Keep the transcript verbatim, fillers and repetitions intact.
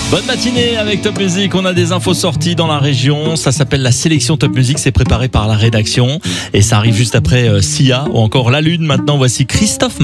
Bonne matinée avec Top Music, on a des infos sorties dans la région, ça s'appelle la sélection Top Music, c'est préparé par la rédaction et ça arrive juste après euh, Sia ou encore La Lune. Maintenant voici Christophe